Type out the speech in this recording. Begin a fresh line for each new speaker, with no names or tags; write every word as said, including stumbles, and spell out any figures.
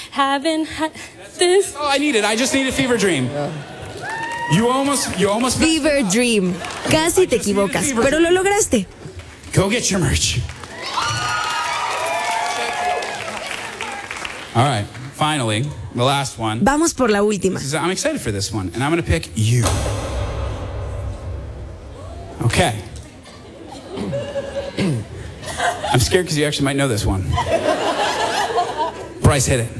haven't had this.
Oh, I need it. I just need a fever dream. You almost, you almost.
Fever Dream. Casi te equivocas, pero lo lograste.
Go get your merch. All right, finally, the last one.
Vamos por la última.
I'm excited for this one, and I'm going to pick you. Okay. I'm scared because you actually might know this one. Bryce, hit it.